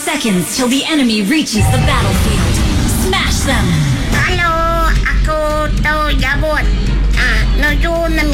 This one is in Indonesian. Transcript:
seconds till the enemy reaches the battlefield. Smash them! Halo, aku to Jabut. Nuju na